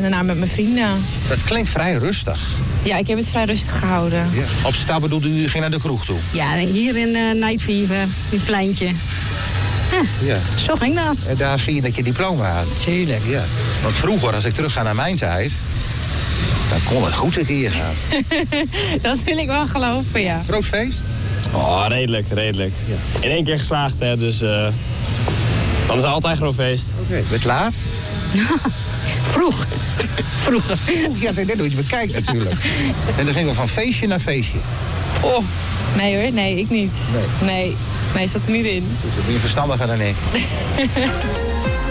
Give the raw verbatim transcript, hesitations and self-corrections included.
daarna met mijn vrienden. Dat klinkt vrij rustig. Ja, ik heb het vrij rustig gehouden. Ja. Op stap bedoelde u ging naar de kroeg toe? Ja, hier in uh, Night Fever, in het pleintje. Ja, ja. Zo ging dat. En daar vind je dat je diploma had? Tuurlijk. Ja. Want vroeger, als ik terug ga naar mijn tijd, dan kon het goed een keer gaan. Dat wil ik wel geloven, ja. Groot feest? Oh, redelijk, redelijk. Ja. In één keer geslaagd, hè, dus uh, dan is het altijd groot feest. Oké, okay. Werd laat? Vroeg. Vroeger. Ja, dat doe je bekijkt natuurlijk. En dan gingen we van feestje naar feestje. Oh, nee hoor, nee, ik niet. Nee, nee, nee zat er niet in. Dus dat ben je verstandiger dan ik.